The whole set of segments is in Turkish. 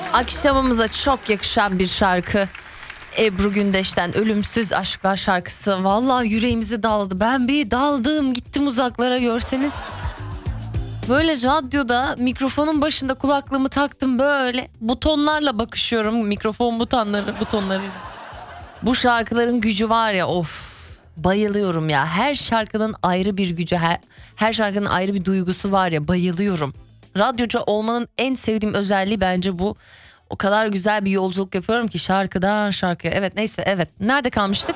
Akşamımıza çok yakışan bir şarkı. Ebru Gündeş'ten Ölümsüz Aşklar şarkısı. Vallahi yüreğimizi dağladı. Ben bir daldım gittim uzaklara, görseniz. Böyle radyoda mikrofonun başında kulaklığımı taktım, böyle butonlarla bakışıyorum. Mikrofon butonları. Bu şarkıların gücü var ya, of, bayılıyorum ya. Her şarkının ayrı bir gücü, her şarkının ayrı bir duygusu var ya, bayılıyorum. Radyocu olmanın en sevdiğim özelliği bence bu. O kadar güzel bir yolculuk yapıyorum ki şarkıdan şarkıya. Evet, neyse, evet. Nerede kalmıştık?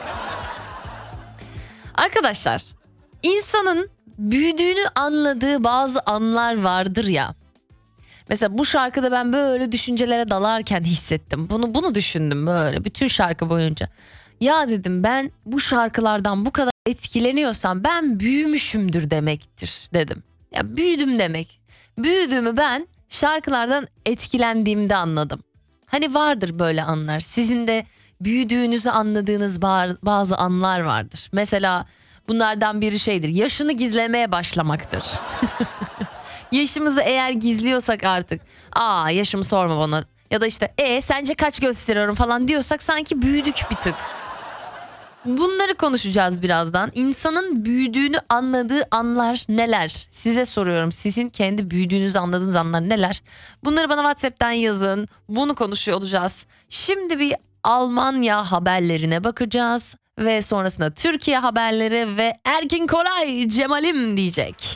Arkadaşlar, insanın büyüdüğünü anladığı bazı anlar vardır ya. Mesela bu şarkıda ben böyle düşüncelere dalarken hissettim. Bunu düşündüm böyle bütün şarkı boyunca. Ya dedim, ben bu şarkılardan bu kadar etkileniyorsam ben büyümüşümdür demektir dedim. Ya büyüdüm demek. Büyüdüğümü ben şarkılardan etkilendiğimde anladım. Hani vardır böyle anlar. Sizin de büyüdüğünüzü anladığınız bazı anlar vardır. Mesela bunlardan biri şeydir. Yaşını gizlemeye başlamaktır. Yaşımızı eğer gizliyorsak artık, yaşımı sorma bana, ya da işte sence kaç gösteriyorum falan diyorsak sanki büyüdük bir tık. Bunları konuşacağız birazdan. İnsanın büyüdüğünü anladığı anlar neler? Size soruyorum. Sizin kendi büyüdüğünüzü anladığınız anlar neler? Bunları bana WhatsApp'tan yazın. Bunu konuşuyor olacağız. Şimdi bir Almanya haberlerine bakacağız. Ve sonrasında Türkiye haberleri ve Erkin Koray Cemal'im diyecek.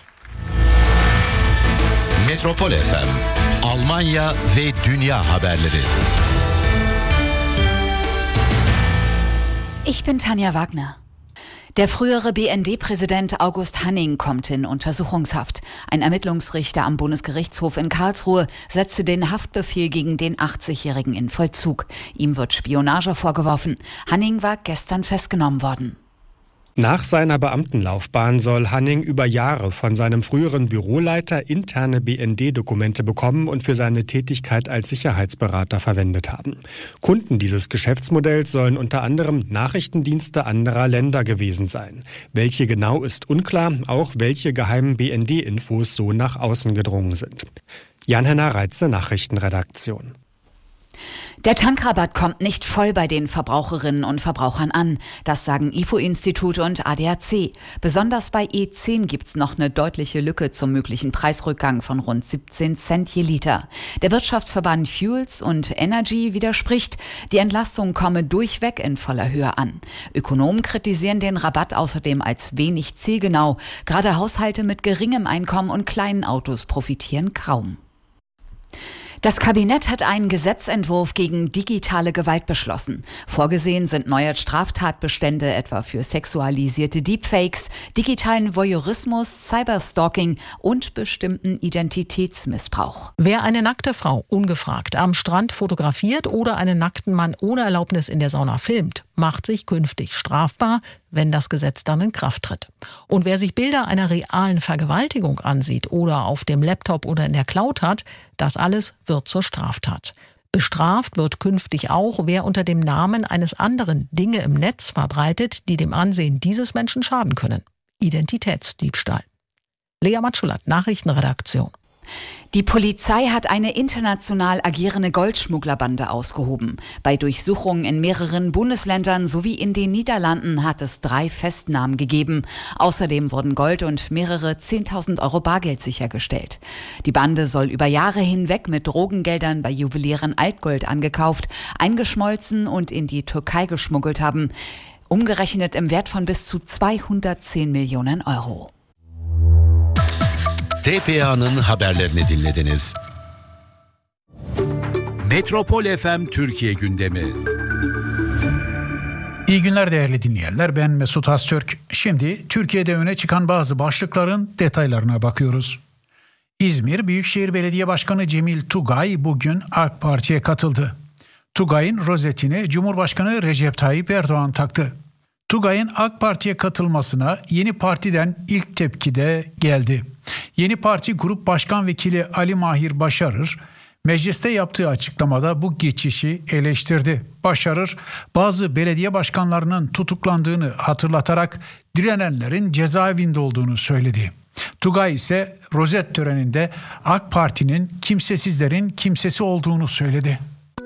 Metropol FM, Almanya ve Dünya haberleri. Ich bin Tanja Wagner. Der frühere BND-Präsident August Hanning kommt in Untersuchungshaft. Ein Ermittlungsrichter am Bundesgerichtshof in Karlsruhe setzte den Haftbefehl gegen den 80-Jährigen in Vollzug. Ihm wird Spionage vorgeworfen. Hanning war gestern festgenommen worden. Nach seiner Beamtenlaufbahn soll Hanning über Jahre von seinem früheren Büroleiter interne BND-Dokumente bekommen und für seine Tätigkeit als Sicherheitsberater verwendet haben. Kunden dieses Geschäftsmodells sollen unter anderem Nachrichtendienste anderer Länder gewesen sein. Welche genau ist unklar, auch welche geheimen BND-Infos so nach außen gedrungen sind. Jan-Henner Reitze, Nachrichtenredaktion. Der Tankrabatt kommt nicht voll bei den Verbraucherinnen und Verbrauchern an. Das sagen IFO-Institut und ADAC. Besonders bei E10 gibt's noch eine deutliche Lücke zum möglichen Preisrückgang von rund 17 Cent je Liter. Der Wirtschaftsverband Fuels und Energy widerspricht, die Entlastung komme durchweg in voller Höhe an. Ökonomen kritisieren den Rabatt außerdem als wenig zielgenau. Gerade Haushalte mit geringem Einkommen und kleinen Autos profitieren kaum. Das Kabinett hat einen Gesetzentwurf gegen digitale Gewalt beschlossen. Vorgesehen sind neue Straftatbestände etwa für sexualisierte Deepfakes, digitalen Voyeurismus, Cyberstalking und bestimmten Identitätsmissbrauch. Wer eine nackte Frau ungefragt am Strand fotografiert oder einen nackten Mann ohne Erlaubnis in der Sauna filmt, macht sich künftig strafbar, wenn das Gesetz dann in Kraft tritt. Und wer sich Bilder einer realen Vergewaltigung ansieht oder auf dem Laptop oder in der Cloud hat, das alles wird zur Straftat. Bestraft wird künftig auch, wer unter dem Namen eines anderen Dinge im Netz verbreitet, die dem Ansehen dieses Menschen schaden können. Identitätsdiebstahl. Lea Matschulat, Nachrichtenredaktion. Die Polizei hat eine international agierende Goldschmugglerbande ausgehoben. Bei Durchsuchungen in mehreren Bundesländern sowie in den Niederlanden hat es 3 Festnahmen gegeben. Außerdem wurden Gold und mehrere 10.000 Euro Bargeld sichergestellt. Die Bande soll über Jahre hinweg mit Drogengeldern bei Juwelieren Altgold angekauft, eingeschmolzen und in die Türkei geschmuggelt haben. Umgerechnet im Wert von bis zu 210 Millionen Euro. TPA'nın haberlerini dinlediniz. Metropol FM Türkiye gündemi. İyi günler değerli dinleyenler, ben Mesut Haztürk. Şimdi Türkiye'de öne çıkan bazı başlıkların detaylarına bakıyoruz. İzmir Büyükşehir Belediye Başkanı Cemil Tugay bugün AK Parti'ye katıldı. Tugay'ın rozetini Cumhurbaşkanı Recep Tayyip Erdoğan taktı. Tugay'ın AK Parti'ye katılmasına yeni partiden ilk tepki de geldi. Yeni Parti Grup Başkan Vekili Ali Mahir Başarır, mecliste yaptığı açıklamada bu geçişi eleştirdi. Başarır, bazı belediye başkanlarının tutuklandığını hatırlatarak direnenlerin cezaevinde olduğunu söyledi. Tugay ise rozet töreninde AK Parti'nin kimsesizlerin kimsesi olduğunu söyledi.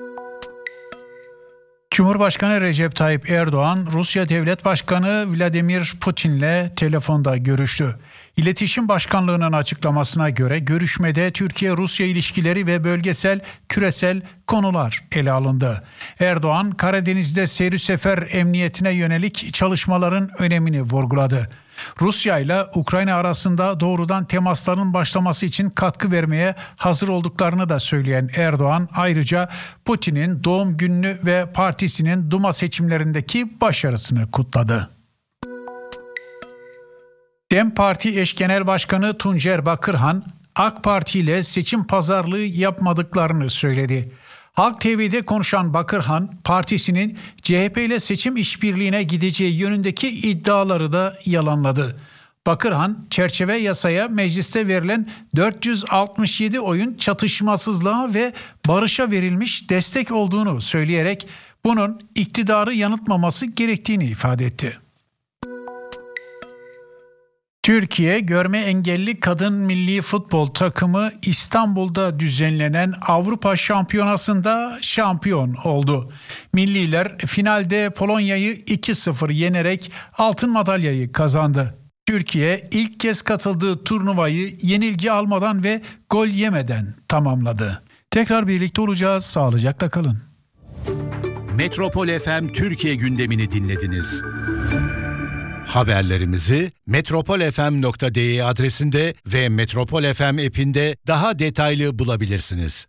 Cumhurbaşkanı Recep Tayyip Erdoğan, Rusya Devlet Başkanı Vladimir Putin'le telefonda görüştü. İletişim Başkanlığı'nın açıklamasına göre görüşmede Türkiye-Rusya ilişkileri ve bölgesel, küresel konular ele alındı. Erdoğan, Karadeniz'de seyri sefer emniyetine yönelik çalışmaların önemini vurguladı. Rusya ile Ukrayna arasında doğrudan temasların başlaması için katkı vermeye hazır olduklarını da söyleyen Erdoğan, ayrıca Putin'in doğum gününü ve partisinin Duma seçimlerindeki başarısını kutladı. DEM Parti eş genel başkanı Tuncer Bakırhan, AK Parti ile seçim pazarlığı yapmadıklarını söyledi. Halk TV'de konuşan Bakırhan, partisinin CHP ile seçim işbirliğine gideceği yönündeki iddiaları da yalanladı. Bakırhan, çerçeve yasaya mecliste verilen 467 oyun çatışmasızlığa ve barışa verilmiş destek olduğunu söyleyerek bunun iktidarı yanıltmaması gerektiğini ifade etti. Türkiye görme engelli kadın milli futbol takımı İstanbul'da düzenlenen Avrupa Şampiyonası'nda şampiyon oldu. Milliler finalde Polonya'yı 2-0 yenerek altın madalyayı kazandı. Türkiye ilk kez katıldığı turnuvayı yenilgi almadan ve gol yemeden tamamladı. Tekrar birlikte olacağız. Sağlıcakla kalın. Metropol FM Türkiye gündemini dinlediniz. Haberlerimizi metropolfm.de adresinde ve Metropol FM app'inde daha detaylı bulabilirsiniz.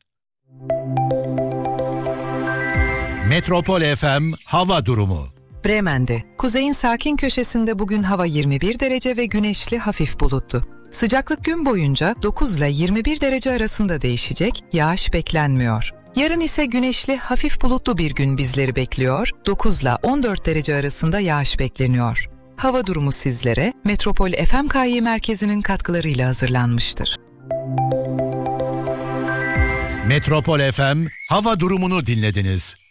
Metropol FM hava durumu. Bremen'de, kuzeyin sakin köşesinde bugün hava 21 derece ve güneşli hafif bulutlu. Sıcaklık gün boyunca 9 ile 21 derece arasında değişecek, yağış beklenmiyor. Yarın ise güneşli, hafif bulutlu bir gün bizleri bekliyor, 9 ile 14 derece arasında yağış bekleniyor. Hava durumu sizlere Metropol FMKY merkezinin katkılarıyla hazırlanmıştır. Metropol FM hava durumunu dinlediniz.